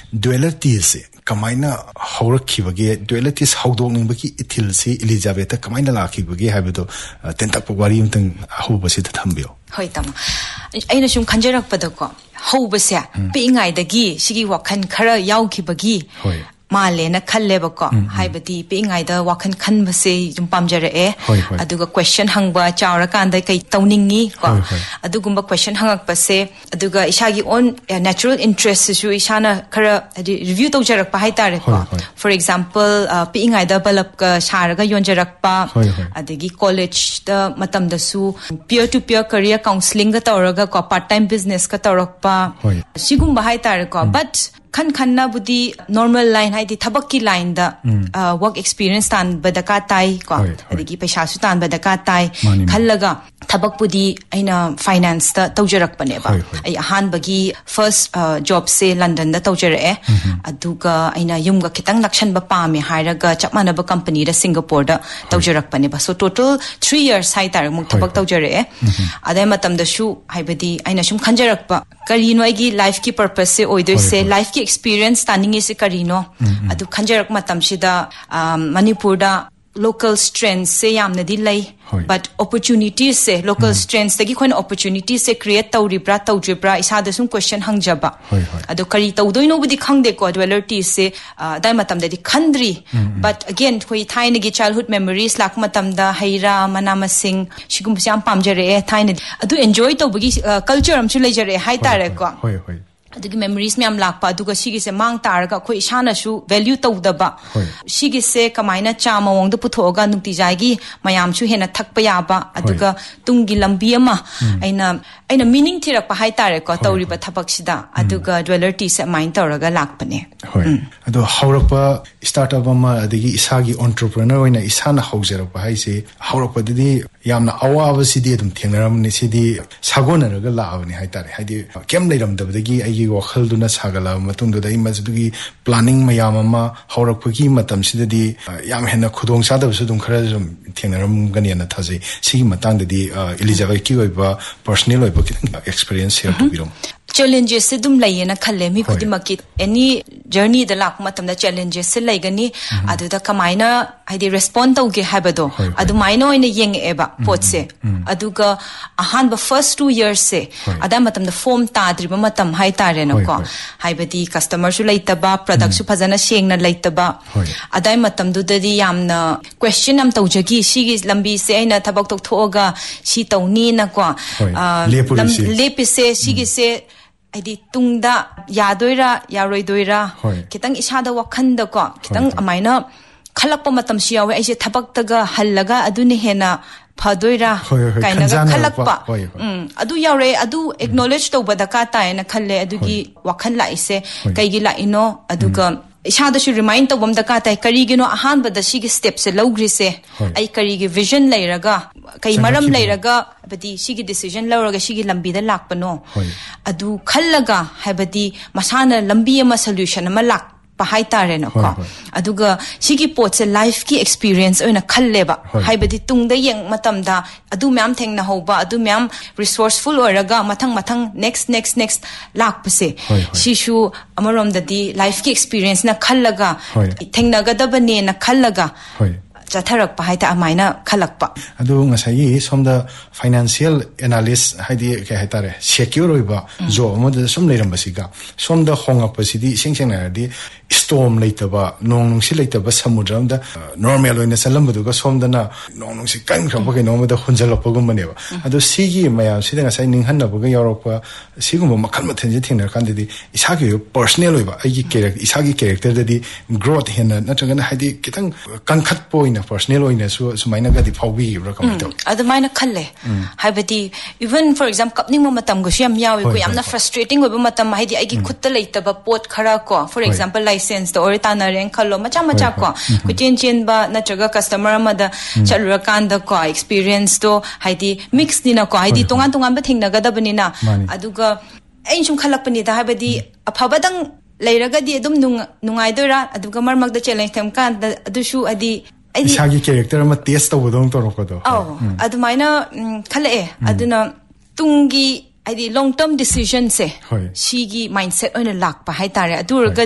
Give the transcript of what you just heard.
dualities kamaina haurakibage dualities haudokningbaki ithilsi Elizabeth kamaina lakibage habido tentak wari umtang hubasi thambiyo hoi tam aina sum khanjarak padako hobase pingai dagi sigi wakhan khara yaukibagi hoi Malena Kalebako, Haibati, being either Wakan Kanvase, Jumpamjare, Aduga question hangba, Chaurakanda, Towningi, Adugumba question hangak pase, Aduga Ishagi on natural interests, Ishana Kara review to Jarak Pahitare. For example, being either Balapka, Sharaga, Yonjarakpa, Adigi College, the Matam Dasu, peer to peer career counseling, Katauraga, part time business, Katarakpa, Shigumba Haitarako, but Kanna Budi normal line hai di thabaki line da work experience tan badaka tai ko adigi paisa su tan badaka tai khallaga thabak budi aina finance da tawjarak pane ba ai han bagi first job se London da tawjare aduga aina yumga kitang lakshan ba pa me hairaga chapmana ba company da Singapore da tawjarak pane ba so total 3 years hai tar mu thabak tawjare adai matam da shu haibadi aina sum khanjarak ba kari no agi life ki purpose se oido se life experience standing is karino adu khanjarak matam sida Manipur da local strengths se yamna di lai but opportunities se local strengths tagi khon opportunities se create tawribra tawjibra isa da sum question hangjaba adu kari tawdoino budi khangde ko duality se dai matam da di khandri but again khoi thaina gi childhood memories lak matam da haira manamasing shigum syam pamjare thaina adu enjoy tawbagi culture am chu lejare hai tare ko adigi memories me am lakpa aduga sigi se mang targa khoi ishana shu value tawdaba sigi se kamaina chama wong da puthoga nukti jaigi mayam chu hena thakpa yaba aduga tungi lambi ama aina meaning thirak pa hai tare ko tawri ba thabak sida aduga duality se mind tawraga lakpane adu haurakpa startup ama adigi isagi entrepreneur oina isana haujarakpa hai se haurakpa didi yamna awaba sidi adum thengnaramni sidi sagonaraga laabani hai tare haidi kem leiramdabadagi wakhalduna sagala matungda dai masdugi planning mayam ama haurakpagi matam sidadi yam hena khudong sadabsu dum khara jum thengnaram gani na thase sigi matang dadi Elizabeth ki oiba personal oiba experience share to birom challenges se dum layena khalle mi khudimaki any journey da lak matam da challenges se laigani adu da kamaina haidi respond tauge habado adu maina oina yeng eba potse aduga ahan ba first 2 years se ada matam da form ta driba matam hai tare na ko haibadi customer su laitaba product su phajana sengna laitaba adai matam du da di yamna question am taujagi sigi lambi se aina thabak tok thoga si tawni na ko lepise sigi se Adi tungda yadoira yaroidoira kitang isada wakhanda ko kitang amaina khalakpa matam siyawe aise thabaktaga hallaga aduni hena phadoira kainaga khalakpa adu yaure adu acknowledge to badaka ta na khalle adugi wakhan la ise kaigi la ino aduga ishada shu remind to bam daka tai karigino ahan bada sigi steps se logri se ai karigi vision leiraga kai maram leiraga badi sigi decision lauraga sigi lambi da lakpano adu khallaga habadi masana lambi ama solution ama lak pahai tare na ko aduga sigi pot se life ki experience oina khalleba haibadi tungda yeng matam da adu myam thengna hoba adu myam resourceful oraga mathang next lak pase shishu amarom da di life ki experience na khallaga thengna ga da bane na khallaga Jatharak pa haita amaina khalakpa adu ngasai somda financial analyst haidi ke haitare secure oiba jo moda som leiram basiga somda hongap pasidi sengsenga di storm leitaba nongnungsi leitaba samudram da normal oina salambadu ga somda na nongnungsi kan khaba ke nomada hunjalapa gumbaneba adu sigi maya sida ngasai ninghanna buga yorokpa sigumba makhal mathenje thingna kandidi isagi personal oiba agi character isagi character dadi growth hena natraga haidi kitang kankhat poina personal oina sumaina ga di phawbi recommend adamaina khalle haibati even for example kapning mo matam go siam yawi ko yamna frustrating oiba matam haidi agi khutta leitaba pot khara ko for example license the oritana ren khallo macha ko kuchen ba natraga customer amada chalura kanda ko experience to haidi mix dina ko haidi tongan ba thingna ga dabani na aduga ain sum khalakpani da haibadi aphabadang leiraga di adum nungaidoira aduga marmak da challenge them kan adushu adi isagi character ama test tawdong torokado adumaina khale aduna tungi adi long term decision se shigi mindset oina lakpa hai tare adurga